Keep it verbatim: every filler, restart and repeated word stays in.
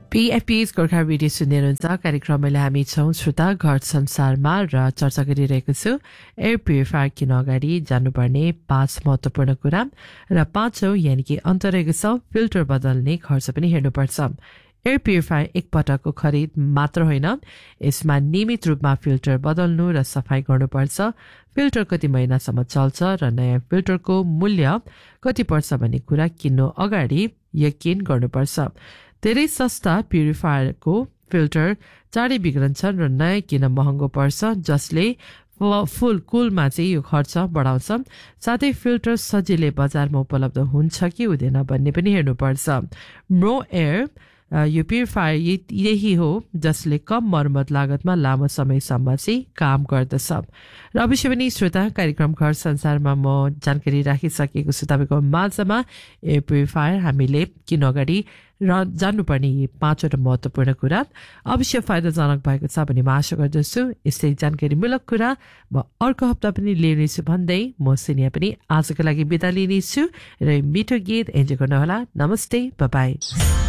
पीएफपीएस Gorkha radio सुन्दै हुनुहुन्छ। कार्यक्रममा हामी छौँ श्रोता घर संसारमा र चर्चा गरिरहेको छु एयर प्युरिफायर किन अगाडि जानुपर्ने पाँच महत्त्वपूर्ण कुरा र पाँचौं यानि कि अन्त रहेको छ फिल्टर बदल्ने खर्च पनि हेर्नुपर्छ। एयर प्युरिफायर एक पटकको खरिद मात्र होइन, यसमा नियमित रूपमा फिल्टर बदल्नु र सफाई गर्नुपर्छ। फिल्टर कति महिनासम्म चल्छ र नयाँ फिल्टरको मूल्य कति पर्छ भन्ने कुरा किन्नु अगाडि यकिन गर्नुपर्छ। धेरै सस्ता प्युरिफायरको फिल्टर चाँडै बिग्रन्छन् र नयाँ किन महँगो पर्छ, जसले फुल कुलमा चाहिँ यो खर्च बढाउँछ। साथै फिल्टर सजिलै बजारमा उपलब्ध हुन्छ कि हुँदैन भन्ने पनि हेर्नुपर्छ। नो एयर यो प्युरिफायर यही हो जसले कम मर्मत लागतमा लामो समयसम्म चाहिँ काम गर्दछ। र अवश्य पनि श्रोता, कार्यक्रम घर संसारमा म जानकारी राखिसकेको छु तपाईँको माझमा एयर प्युरिफायर हामीले किन अगाडि र जान्नुपर्ने यी पाँचवटा महत्त्वपूर्ण कुरा अवश्य फाइदाजनक भएको छ भन्ने म आशा गर्दछु। यस्तै जानकारीमूलक कुरा म अर्को हप्ता पनि लिनेछु भन्दै म सिनिया पनि आजको लागि बिदा लिनेछु र मिठो गीत एन्जोय गर्नुहोला। नमस्ते, बाइ बाइ।